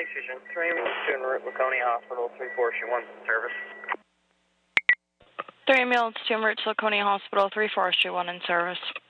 County Fusion, 3 ambulance to en route Laconia Hospital, 3421 service. 3 ambulance to en route to Laconia Hospital, 3421 in service.